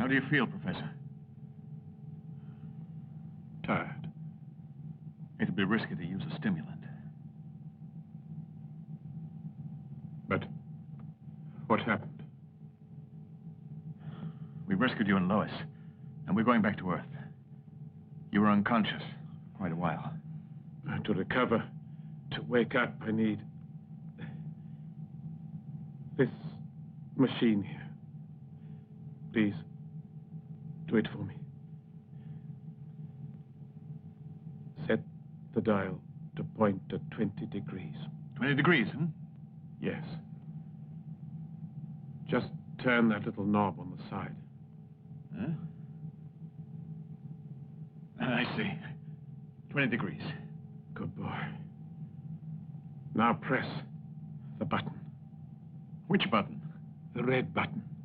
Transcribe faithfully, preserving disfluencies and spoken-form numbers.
How do you feel, Professor? Tired. It'd be risky to use a stimulant. But what happened? We rescued you and Lois, and we're going back to Earth. You were unconscious for quite a while. Uh, to recover, to wake up, I need this machine here. Please, do it for me. Set the dial to point at twenty degrees. twenty degrees, hmm? Yes. Just turn that little knob on the side. Huh? I see. twenty degrees. Good boy. Now press the button. Which button? The red button.